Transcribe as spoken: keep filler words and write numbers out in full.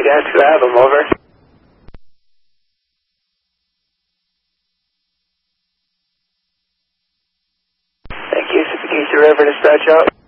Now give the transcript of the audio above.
gas to have them, over. Thank you, Certification River, dispatch out.